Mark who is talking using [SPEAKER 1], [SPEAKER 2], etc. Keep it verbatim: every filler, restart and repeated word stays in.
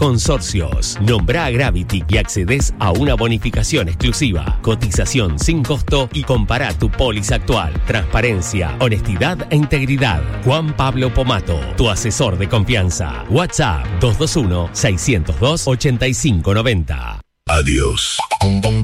[SPEAKER 1] Consorcios. Nombrá a Gravity y accedes a una bonificación exclusiva. Cotización sin costo y compará tu póliza actual. Transparencia, honestidad e integridad. Juan Pablo Pomato, tu asesor de confianza. WhatsApp dos dos uno, seiscientos dos, ochenta y cinco noventa.
[SPEAKER 2] Adiós.